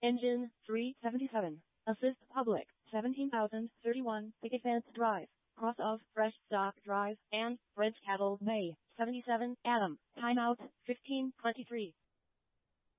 Engine 377. Assist public 17,031. Picket Fence Drive. Cross of Fresh Stock Drive and French Cattle Bay 77. Adam. Timeout 15:23.